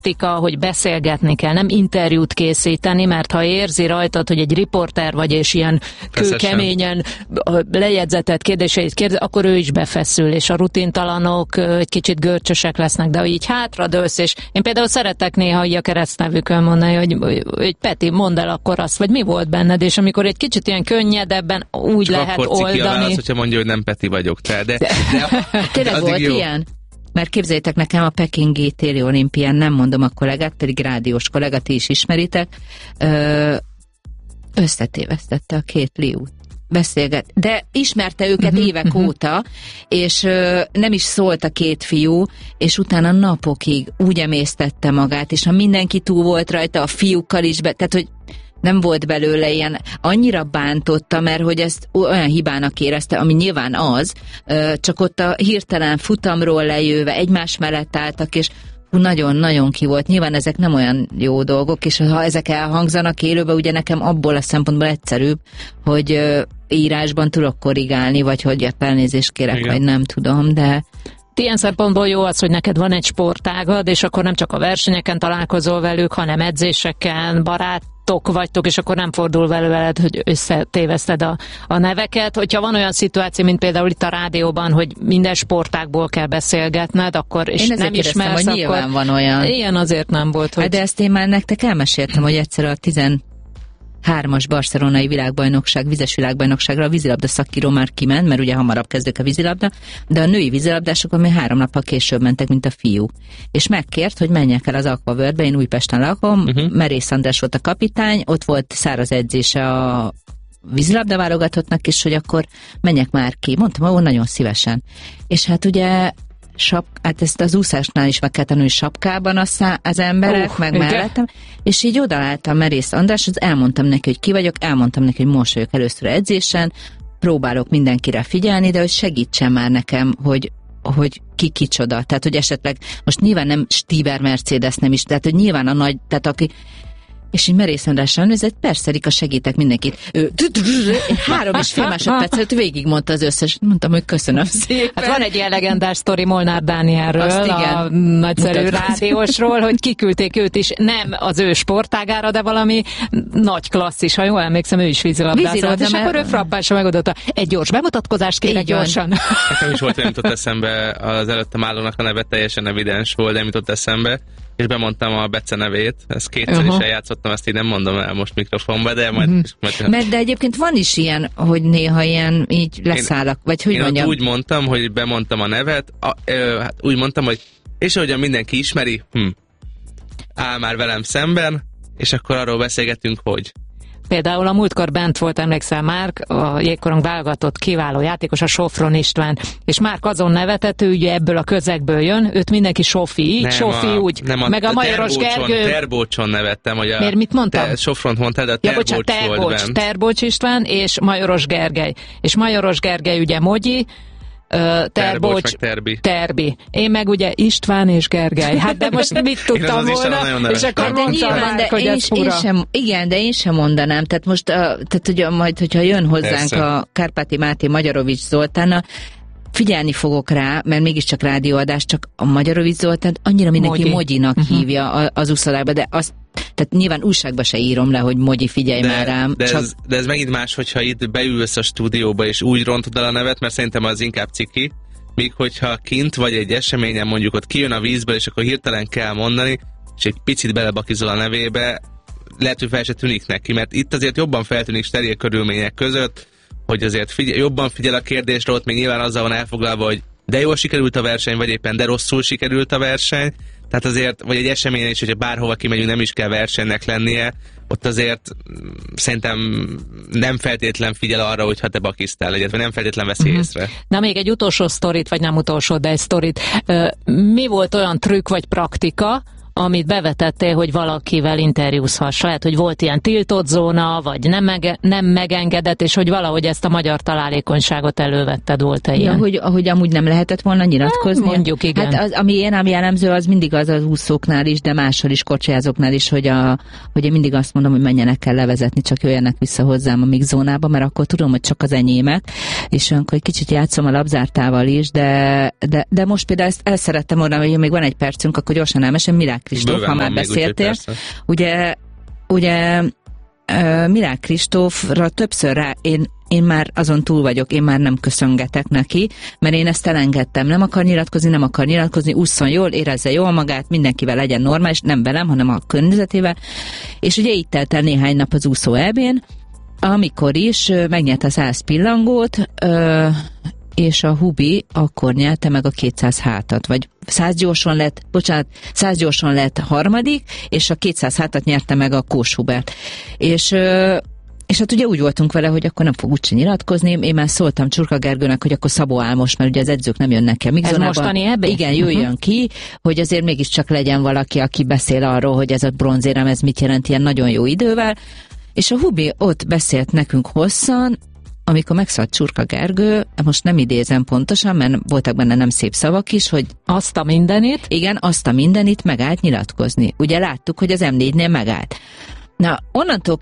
praktika, hogy beszélgetni kell, nem interjút készíteni, mert ha érzi rajtad, hogy egy riporter vagy, és ilyen kőkeményen lejegyzetett kérdéseit kérdez, akkor ő is befeszül, és a rutintalanok egy kicsit görcsösek lesznek, de hogy így hátradőlsz, és én például szeretek néha így a keresztnevükön mondani, hogy Peti, mondd el akkor azt, vagy mi volt benned, és amikor egy kicsit ilyen könnyedebben úgy csak lehet oldani. Csak akkor hogyha mondja, hogy nem Peti vagyok, de tényleg volt jó. Ilyen? Mert képzeljétek, nekem a pekingi téli olimpián, nem mondom a kollégát, pedig rádiós kollégát, ti is ismeritek, összetévesztette a két liút. Beszélget. De ismerte őket évek óta, és nem is szólt a két fiú, és utána napokig úgy emésztette magát, és ha mindenki túl volt rajta, a fiúkkal is, tehát hogy nem volt belőle ilyen, annyira bántotta, mert hogy ezt olyan hibának érezte, ami nyilván az, csak ott a hirtelen futamról lejöve egymás mellett álltak, és nagyon-nagyon ki volt. Nyilván ezek nem olyan jó dolgok, és ha ezek elhangzanak élőben, ugye nekem abból a szempontból egyszerűbb, hogy írásban tudok korrigálni, vagy hogy elnézést kérek, igen, vagy nem tudom, de... Ilyen szempontból jó az, hogy neked van egy sportágad, és akkor nem csak a versenyeken találkozol velük, hanem edzéseken, barátok vagytok, és akkor nem fordul veled, hogy összetéveszted a neveket. Hogyha van olyan szituáció, mint például itt a rádióban, hogy minden sportágból kell beszélgetned, akkor és én nem ismersz, hogy akkor... nyilván van olyan. Ilyen azért nem volt, hogy... De ezt én már nektek elmeséltem, hogy egyszer a 13-as barcelonai világbajnokság, vizes világbajnokságra a vízilabda szakíró már kiment, mert ugye hamarabb kezdők a vízilabda, de a női vízilabdások még 3 nappal később mentek, mint a fiú. És megkért, hogy menjek el az Aquavörbe, én Újpesten lakom, Merész András volt a kapitány, ott volt száraz edzése a vízilabda válogatottnak, és hogy akkor menjek már ki. Mondtam, hogy nagyon szívesen. És hát ugye hát ezt az úszásnál is meg kell tanulni, sapkában az emberek, meg mellettem, és így odaálltam Merész Andráshoz, elmondtam neki, hogy ki vagyok, elmondtam neki, hogy most vagyok először edzésen, próbálok mindenkire figyelni, de hogy segítsen már nekem, hogy ki kicsoda. Tehát, hogy esetleg, most nyilván nem Stiber Mercedes, nem is, tehát, hogy nyilván a nagy, tehát aki. És így Merész Andrásra nézett, persze, Rika, segítek mindenkit. 3,5 másodpercet végigmondta az összes. Mondtam, hogy köszönöm szépen. Hát van egy ilyen legendás sztori Molnár Dánielről, a nagyszerű rádiósról, hogy kiküldték őt is, nem az ő sportágára, de valami nagy klasszis, ha jól emlékszem, ő is vízilabdázott, és akkor ő frappással megoldotta. Egy gyors bemutatkozást kérek gyorsan. Nekem is volt, nem jutott eszembe, az előttem állónak a neve teljesen evidens volt, nem jutott eszembe, és bemondtam a Bece nevét, ezt kétszer is eljátszottam, ezt így nem mondom el most mikrofonba, de majd... Mert de egyébként van is ilyen, hogy néha ilyen így leszállak, vagy hogy mondjam? Én úgy mondtam, hogy bemondtam a nevet, hát úgy mondtam, hogy és ahogyan mindenki ismeri, áll már velem szemben, és akkor arról beszélgetünk, hogy... Például a múltkor bent volt, emlékszel Márk, a jégkorong válogatott kiváló játékos, a Sofron István, és Márk azon nevetett, ő ugye ebből a közegből jön, őt mindenki Sofi, így, nem Sofi úgy, meg a Majoros Gergő. Terbócson nevettem, hogy miért, mit mondtam? Sofront mondtál, de a Terbócs volt bent. Terbócs István és Majoros Gergely. És Majoros Gergely ugye Mogyi, Terbócs, Terbi. Én meg ugye István és Gergely. Hát de most mit tudtam volna? És akkor mondtam már, hogy ez fura. Igen, de én sem mondanám. Tehát most, hogy majd, hogyha jön hozzánk persze a Kárpáti Máté Magyarovics Zoltánnal, figyelni fogok rá, mert mégiscsak rádióadás, csak a Magyarovics Zoltánt annyira mindenki Mogyinak hívja az úszodába, de azt, tehát nyilván újságba se írom le, hogy Mogyi, figyelj már rám. De ez megint más, hogyha itt beülsz a stúdióba, és úgy rontod el a nevet, mert szerintem az inkább ciki, míg hogyha kint vagy egy eseményen mondjuk ott kijön a vízből, és akkor hirtelen kell mondani, és egy picit belebakizol a nevébe, lehet, hogy fel se tűnik neki, mert itt azért jobban feltűnik steril körülmények között, hogy azért jobban figyel a kérdésre, ott még nyilván azzal van elfoglalva, hogy de jól sikerült a verseny, vagy éppen de rosszul sikerült a verseny. Tehát azért, vagy egy eseményen is, hogyha bárhova kimegyünk, nem is kell versenynek lennie, ott azért szerintem nem feltétlen figyel arra, hogy ha te bakisztál, vagy nem feltétlen veszi észre. Na még egy utolsó sztorit, vagy nem utolsó, de egy sztorit. Mi volt olyan trükk vagy praktika, amit bevetettél, hogy valakivel interjúzhass? Lehet, hogy volt ilyen tiltott zóna, vagy nem megengedett, és hogy valahogy ezt a magyar találékonyságot elővetted, volt-e ilyen? Ja, hogy amúgy nem lehetett volna nyilatkozni? Mondjuk, igen. Hát ami én nem jellemző, az mindig az úszóknál is, de máshol is, kocsijázóknál is, hogy én mindig azt mondom, hogy menjenek el levezetni, csak jöjjenek vissza hozzám a mix zónába, mert akkor tudom, hogy csak az enyémek, és olyankor egy kicsit játszom a labzártával is, de most például ezt el szerettem volna, hogy még van egy percünk, akkor gyorsan elmesem, Milák Milák Kristóf, ha már beszéltél. Ugye Milák Kristófra többször én már azon túl vagyok, én már nem köszöngetek neki, mert én ezt elengedtem, nem akar nyilatkozni, ússzon jól, érezze jól magát, mindenkivel legyen normális, nem velem, hanem a környezetével, és ugye így telt el néhány nap az úszó EB-n, amikor is megnyerte a 100 pillangót, és a Hubi akkor nyerte meg a 200 hátat, vagy 100 gyorsan lett harmadik, és a 200 hátat nyerte meg a Kós Hubert. És hát ugye úgy voltunk vele, hogy akkor nem fog úgyse nyilatkozni. Én már szóltam Csurka Gergőnek, hogy akkor Szabó Álmos, mert ugye az edzők nem jönnek ki a mixzónában. Ez mostani ebben? Igen, jöjjön ki, hogy azért mégiscsak legyen valaki, aki beszél arról, hogy ez a bronzérem, ez mit jelent ilyen nagyon jó idővel. És a Hubi ott beszélt nekünk hosszan, amikor megszállt Csurka Gergő, most nem idézem pontosan, mert voltak benne nem szép szavak is, hogy azt a mindenit? Igen, azt a mindenit megállt nyilatkozni. Ugye láttuk, hogy az M4-nél megállt. Na, onnantól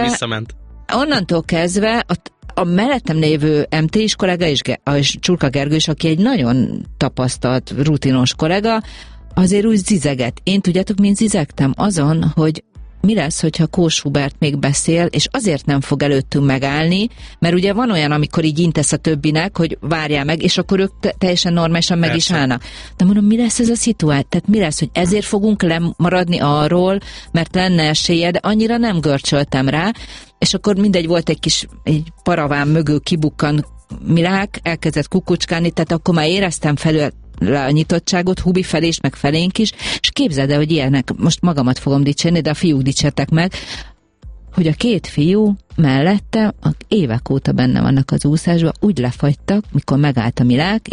kezdve a mellettem lévő MT-s kollega és Csurka Gergő is, aki egy nagyon tapasztalt, rutinos kollega, azért úgy zizeget. Én tudjátok, mint zizegtem azon, hogy mi lesz, hogyha Kós Hubert még beszél, és azért nem fog előttünk megállni, mert ugye van olyan, amikor így intesz a többinek, hogy várjál meg, és akkor ők teljesen normálisan meg is állnak. De mondom, mi lesz ez a szituáció? Tehát mi lesz, hogy ezért fogunk lemaradni arról, mert lenne esélye, de annyira nem görcsöltem rá, és akkor mindegy, volt egy paraván mögül kibukkan Milák, elkezdett kukucskálni, tehát akkor már éreztem felül a nyitottságot, Hubi felé is, meg felénk is, és képzeld el, hogy ilyenek, most magamat fogom dicsérni, de a fiúk dicsértek meg, hogy a két fiú mellette évek óta benne vannak az úszásban, úgy lefagytak, mikor megállt a Milák,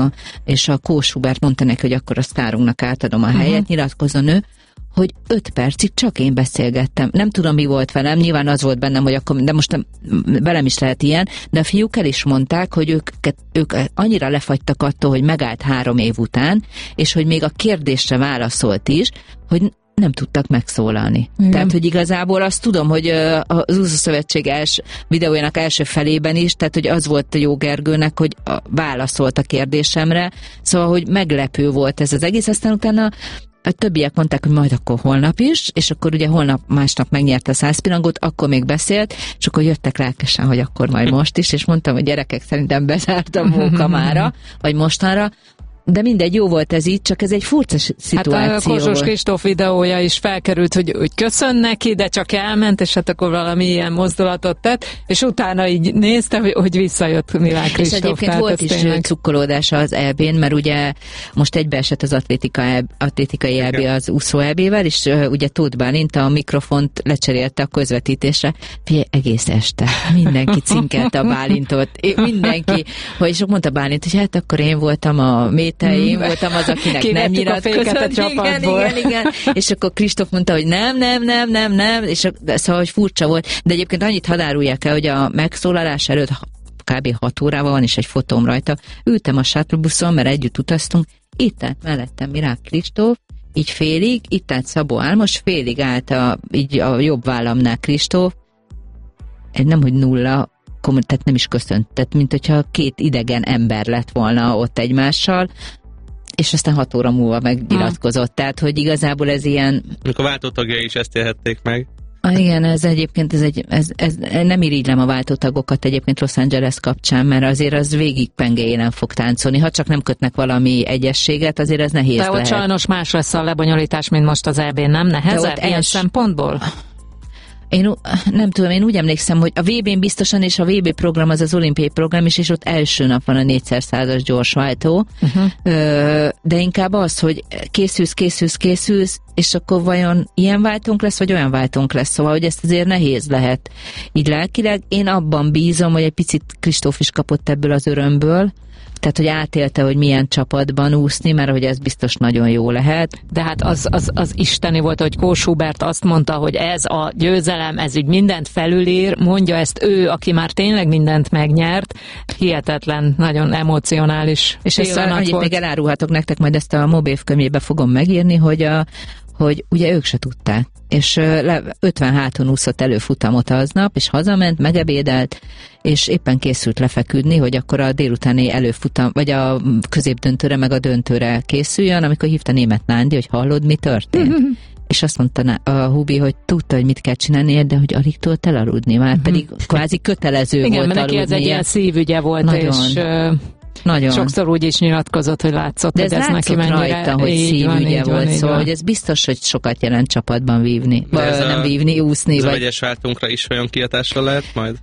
és a Kós Hubert mondta neki, hogy akkor a sztárunknak átadom a helyet, nyilatkozzon ő, hogy 5 percig csak én beszélgettem. Nem tudom, mi volt velem, nyilván az volt bennem, hogy akkor, de most velem is lehet ilyen, de a fiúk el is mondták, hogy ők annyira lefagytak attól, hogy megállt 3 év után, és hogy még a kérdésre válaszolt is, hogy nem tudtak megszólalni. Igen. Tehát, hogy igazából azt tudom, hogy az úszószövetség videójának első felében is, tehát, hogy az volt a jó Gergőnek, hogy válaszolt a kérdésemre, szóval, hogy meglepő volt ez az egész, aztán utána a többiek mondták, hogy majd akkor holnap is, és akkor ugye másnap megnyerte a 100 pillangot, akkor még beszélt, és akkor jöttek lelkesen, hogy akkor majd most is, és mondtam, hogy gyerekek, szerintem bezárt a móka mára, vagy mostanra, de mindegy, jó volt ez így, csak ez egy furcsa szituáció. Hát a Kozsos Kristóf videója is felkerült, hogy köszön neki, de csak elment, és hát akkor valami ilyen mozdulatot tett, és utána így nézte, hogy visszajött Milák Kristóf. És egyébként volt is cukkolódása az EB-n, mert ugye most egybeesett az atlétikai EB az úszó EB-vel, és ugye Tóth Bálint a mikrofont lecserélte a közvetítésre. Figyelj, egész este mindenki cinkelte a Bálintot, mindenki, és mondta Bálint, hogy hát akkor én voltam én voltam az, akinek nem nyilatkozott. Igen. És akkor Kristóf mondta, hogy nem, és szóval, hogy furcsa volt. De egyébként annyit hadd árulják el, hogy a megszólalás előtt kb. 6 órával van, és egy fotóm rajta. Ültem a shuttle-buszon, mert együtt utaztunk, itt állt mellettem Milák Kristóf, így félig, itt állt Szabó Álmos, félig állt így a jobb vállamnál Kristóf, nem, hogy nulla, tehát nem is köszönt, tehát mint hogyha 2 idegen ember lett volna ott egymással, és aztán 6 óra múlva megnyilatkozott, tehát hogy igazából ez ilyen... Mikor a váltótagjai is ezt élhették meg. Igen, ez egyébként, ez nem irigylem a váltótagokat egyébként Los Angeles kapcsán, mert azért az végig pengéjélen fog táncolni, ha csak nem kötnek valami egyességet, azért ez nehéz lehet. De ott sajnos más lesz a lebonyolítás, mint most az EB-n, nem nehezebb ilyen szempontból? Én nem tudom, én úgy emlékszem, hogy a VB-n biztosan, és a VB program az olimpiai program is, és ott első nap van a 4x100-as gyorsváltó, de inkább az, hogy készülsz, és akkor vajon ilyen váltónk lesz, vagy olyan váltónk lesz, szóval, hogy ezt azért nehéz lehet így lelkileg. Én abban bízom, hogy egy picit Kristóf is kapott ebből az örömből, tehát, hogy átélte, hogy milyen csapatban úszni, mert hogy ez biztos nagyon jó lehet. De hát az isteni volt, hogy Kós Hubert azt mondta, hogy ez a győzelem, ez úgy mindent felülír, mondja ezt ő, aki már tényleg mindent megnyert. Hihetetlen, nagyon emocionális. És ezt annyit még elárulhatok nektek, majd ezt a Mobév könyvébe fogom megírni, hogy ugye ők se tudták, és 50 háton úszott előfutamot aznap, és hazament, megebédelt, és éppen készült lefeküdni, hogy akkor a délutáni előfutam, vagy a középdöntőre, meg a döntőre készüljön, amikor hívta Németh Nándi, hogy hallod, mi történt? És azt mondta a Hubi, hogy tudta, hogy mit kell csinálni, de hogy alig tudott elaludni, már pedig kvázi kötelező volt aludnia. Igen, neki ez egy ilyen szívügye volt, nagyon. És nagyon. Sokszor úgy is nyilatkozott, hogy látszott, de hogy ez neki mennyire rajta, hogy szívügye volt, szóval hogy ez biztos, hogy sokat jelent csapatban vívni, nem vívni, úszni. Ez a vegyes váltunkra is vajon kihatásra lehet majd?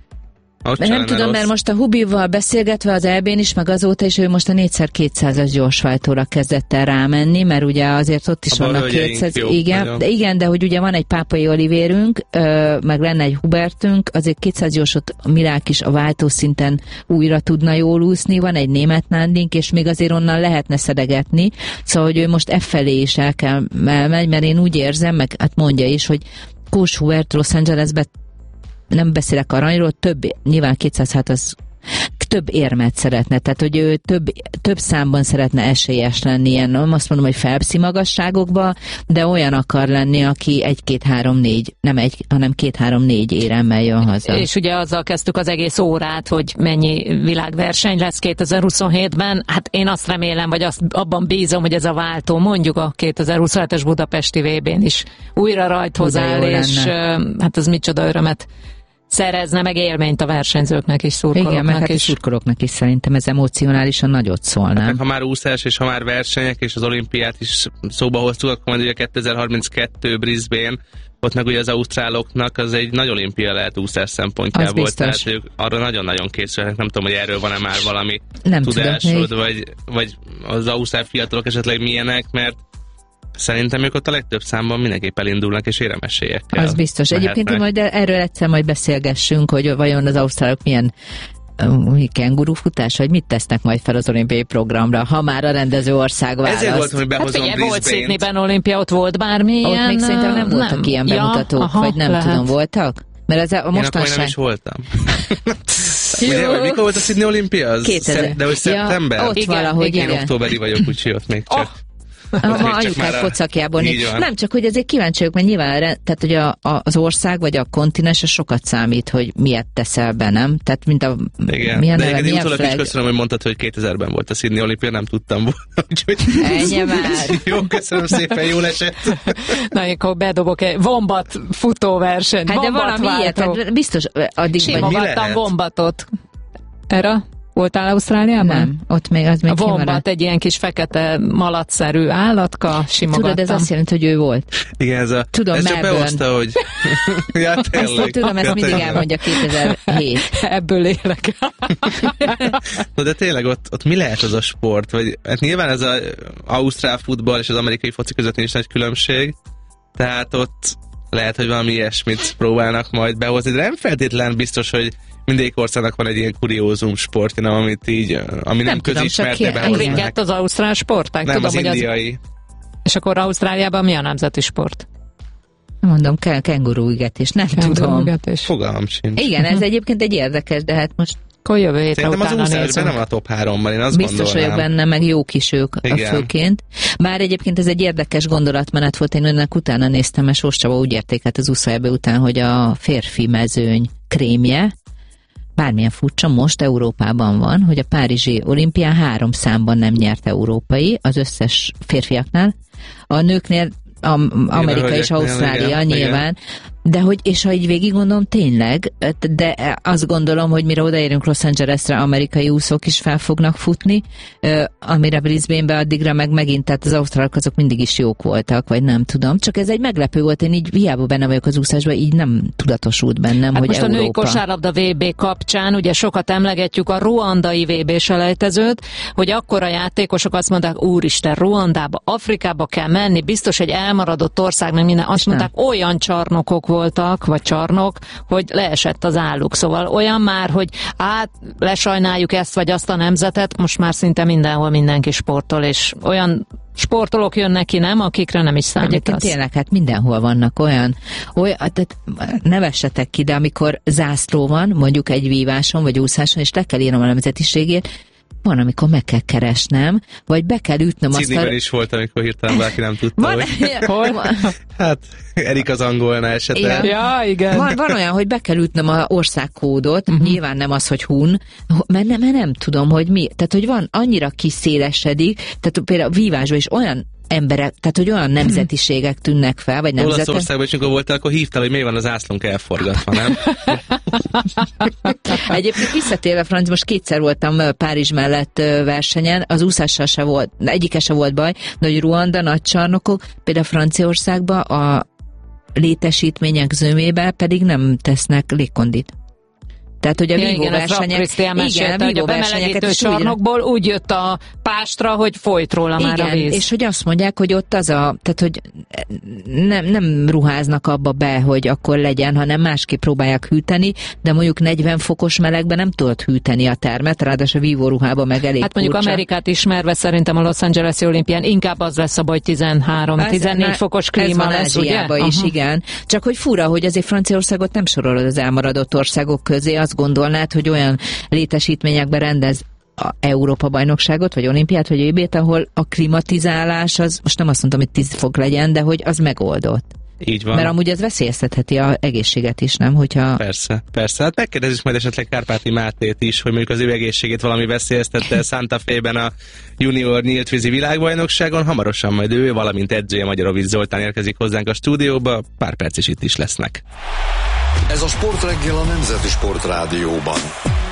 Nem tudom, mert most a Hubival beszélgetve az EB-n is, meg azóta is ő most a 4x200-as gyorsváltóra kezdett el rámenni, mert ugye azért ott is vannak 200, igen, de hogy ugye van egy Pápai Olivérünk, meg lenne egy Hubertünk, azért 200 gyorsot Mirák is a váltószinten újra tudna jól úszni, van egy Németh Nándink, és még azért onnan lehetne szedegetni, szóval hogy ő most felé is elmegy, mert én úgy érzem, meg hát mondja is, hogy Kós Hubert Los Angelesbe, nem beszélek aranyról, nyilván 200, hát az több érmet szeretne, tehát hogy ő több számban szeretne esélyes lenni, ilyen, nem azt mondom, hogy Phelpsi magasságokba, de olyan akar lenni, aki 1-2-3-4, nem hanem 2-3-4 éremmel jön haza. És ugye azzal kezdtük az egész órát, hogy mennyi világverseny lesz 2027-ben, hát én azt remélem, vagy abban bízom, hogy ez a váltó mondjuk a 2027-es budapesti VB-n is újra rajthoz áll, és hát ez micsoda örömet szerezne, meg élményt a versenyzőknek és szurkolóknak. Igen, meg hát a szurkolóknak is szerintem ez emocionálisan nagyot szól, nem? Hát, ha már úszás, és ha már versenyek, és az olimpiát is szóba hoztuk, akkor majd ugye 2032 Brisbane, ott meg ugye az ausztráloknak az egy nagy olimpia lehet úszás szempontjából, tehát ők arra nagyon-nagyon készülnek, nem tudom, hogy erről van-e már valami tudásod, vagy az ausztrál fiatalok esetleg milyenek, mert szerintem ők ott a legtöbb számban mindenképp elindulnak, és éremesélyekkel. Az biztos. Mehetnek. Egyébként majd erről egyszer majd beszélgessünk, hogy vajon az ausztrálok milyen kengurufutás, vagy mit tesznek majd fel az olimpiai programra, ha már a rendező ország választ. Ezért voltam, hogy behozom Brisbane-t. Volt Sydneyben olimpia, ott volt bármilyen? Ott még szerintem nem voltak ilyen bemutatók, vagy nem tudom, voltak? Mert ez a mostanság... Én nem is voltam. Mikor volt a Sydney olimpia? 2000. De hogy szeptember? Ott igen, valahogy, én októberi vagyok, úgyhogy ott még csak... Ma anyukák pocakjából. Nem, csak hogy azért kíváncsi vagyok, mert nyilván tehát, hogy az ország vagy a kontinens sok számít, hogy miért teszel be, nem? Tehát mint a... Igen, milyen de én utólag is köszönöm, hogy mondtad, hogy 2000-ben volt a Sydney olimpia, nem tudtam volna. Ennyi már. Jó, köszönöm szépen, jól esett. Na, akkor bedobok egy vombat futóversenyt. Hát de valami ilyet, biztos addig... Simogattam vombatot. Erre? Voltál Ausztráliában? Nem, ott még az még a vombat egy ilyen kis fekete malacszerű állatka, simogattam. Tudod, ez azt jelenti, hogy ő volt. Igen, ez a... Tudom, ez csak behozta, hogy... ja, tényleg. Tudom, ezt mindig elmondja 2007. Ebből élek. No, de tényleg ott mi lehet az a sport? Vagy, hát nyilván ez az ausztrál futball és az amerikai foci között nincs nagy különbség, tehát ott lehet, hogy valami ilyesmit próbálnak majd behozni, de nem feltétlen biztos, hogy mindegyik országnak van egy ilyen kuriózum sportja, amit így, ami nem közismerte behozni. Kriket az ausztrál sportág? Nem, tudom, az indiai. Az... És akkor Ausztráliában mi a nemzeti sport? Mondom, kengurúigetés, nem tudom. Fogalmam sincs. Igen, ez egyébként egy érdekes, de hát most... Akkor jövő hétre utána nézünk. Szerintem az úszás benne a top 3-ban, én azt biztos gondolnám. vagyok benne, meg jók is ők a főként. Bár egyébként ez egy érdekes gondolatmenet volt, én önnek utána néztem, mert Sós Csaba úgy értékelt az úszójába után, hogy a férfi mezőny krémje, bármilyen furcsa, most Európában van, hogy a párizsi olimpián 3 számban nem nyert európai, az összes férfiaknál. A nőknél Amerika és Ausztrália nyilván, de hogy, és ha így végig gondolom, tényleg, de azt gondolom, hogy mire odaérünk Los Angelesre, amerikai úszók is fel fognak futni, amire Brisbane-be addigra megint, tehát az ausztrálok azok mindig is jók voltak, vagy nem tudom, csak ez egy meglepő volt, én így hiába benne vagyok az úszásban, így nem tudatosult bennem, hát hogy most Európa. A női kosárlabda VB kapcsán, ugye sokat emlegetjük a ruandai VB selejtezőt, hogy akkor a játékosok azt mondták, úristen, Ruandába, Afrikába kell menni, biztos egy elmaradott országnak minden, azt mondták, olyan csarnokok voltak, vagy csarnok, hogy leesett az álluk. Szóval olyan már, hogy lesajnáljuk ezt vagy azt a nemzetet, most már szinte mindenhol mindenki sportol, és olyan sportolók jönnek ki, nem? Akikre nem is számítasz. Tényleg, hát mindenhol vannak olyan tehát ne vessetek ki, de amikor zászló van, mondjuk egy víváson vagy úszáson, és le kell írnom a nemzetiségét, van, amikor meg kell keresnem, vagy be kell ütnöm azt Sydneyben is volt, amikor hirtelen valaki nem tudta, hogy... Hát, Erik az angolna esete. Ja, igen. Van olyan, hogy be kell ütnöm az országkódot, nyilván nem az, hogy hun, mert nem tudom, hogy mi. Tehát, hogy van, annyira kiszélesedik, tehát például a vívásban is olyan emberek, tehát hogy olyan nemzetiségek tűnnek fel, vagy nemzetek. Olaszországban is, amikor voltál, akkor hívtál, hogy miért van az ászlónk elforgatva, nem? Egyébként visszatérve, Franci, most kétszer voltam Párizs mellett versenyen, az úszással se volt, egyike se volt baj, de hogy Ruanda, nagy csarnokok, például Franciaországban a létesítmények zömében pedig nem tesznek légkondit. Tehát, hogy a vívóversenyek... Igen, hogy a bemelegítő csarnokból úgy jött a pástra, hogy folyt róla már a víz. És hogy azt mondják, hogy ott tehát, hogy nem ruháznak abba be, hogy akkor legyen, hanem másképp próbálják hűteni, de mondjuk 40 fokos melegben nem tudod hűteni a termet, ráadásul a vívóruhában meg elég hát mondjuk furcsa. Amerikát ismerve szerintem a Los Angeles-i olimpián inkább az lesz a baj, 13-14 fokos klíma lesz, ugye? Is, igen. Csak hogy fura, hogy azért Franciaországot nem sorolod az elmaradott országok közé, azt gondolnád, hogy olyan létesítményekben rendez a Európa-bajnokságot, vagy olimpiát, vagy EB-t, ahol a klimatizálás az, most nem azt mondtam, hogy 10 fok legyen, de hogy az megoldott. Így van. Mert amúgy ez veszélyeztetheti az egészséget is, nem? Hogyha... Persze. Hát megkérdezzük majd esetleg Kárpáti Mátét is, hogy mondjuk az ő egészségét valami veszélyeztette Santa Fe-ben a junior nyíltvízi világbajnokságon. Hamarosan majd ő, valamint edzője Magyarovics Zoltán érkezik hozzánk a stúdióba, pár perc is itt is lesznek. Ez a Sportreggel a Nemzeti Sportrádióban.